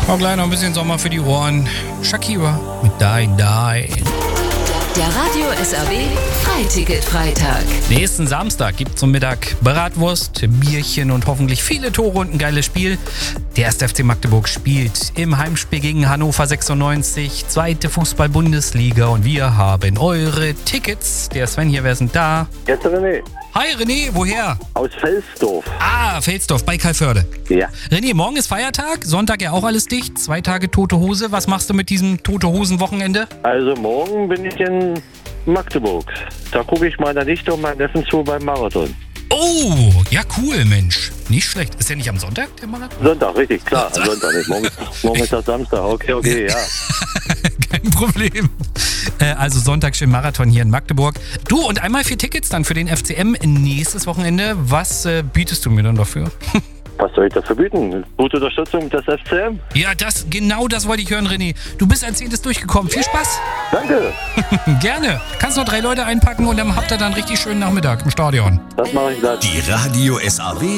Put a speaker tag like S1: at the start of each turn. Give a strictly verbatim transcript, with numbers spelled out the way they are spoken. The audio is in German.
S1: Auch gleich noch ein bisschen Sommer für die Ohren. Shakira mit Die Die.
S2: Der Radio S R W Freiticket-Freitag.
S1: Nächsten Samstag gibt zum Mittag Bratwurst, Bierchen und hoffentlich viele Tore und ein geiles Spiel. Der erste F C Magdeburg spielt im Heimspiel gegen Hannover sechsundneunzig, zweite Fußball-Bundesliga und wir haben eure Tickets. Der Sven hier, wer ist denn da?
S3: Jetzt René.
S1: Hi René, woher?
S3: Aus Felsdorf.
S1: Ah, Felsdorf bei Karlsförde.
S3: Ja.
S1: René, morgen ist Feiertag, Sonntag ja auch alles dicht, zwei Tage tote Hose. Was machst du mit diesem tote Hosen-Wochenende?
S3: Also morgen bin ich in Magdeburg. Da gucke ich meiner Nichte und meinen Neffen zu beim Marathon.
S1: Oh, ja cool, Mensch. Nicht schlecht. Ist der nicht am Sonntag, der Marathon?
S3: Sonntag, richtig, klar. Am Sonntag nicht. Morgen, morgen ist das Samstag. Okay, okay, ja.
S1: Kein Problem. Äh, also Sonntag schön Marathon hier in Magdeburg. Du, und einmal vier Tickets dann für den F C M nächstes Wochenende. Was äh, bietest du mir dann dafür?
S3: Was soll ich dafür bieten? Gute Unterstützung des F C M?
S1: Ja, das, genau das wollte ich hören, René. Du bist als Zehntes durchgekommen. Viel Spaß.
S3: Danke.
S1: Gerne. Kannst noch drei Leute einpacken und dann habt ihr dann richtig schönen Nachmittag im Stadion.
S3: Das mache ich gleich.
S4: Die Radio S R W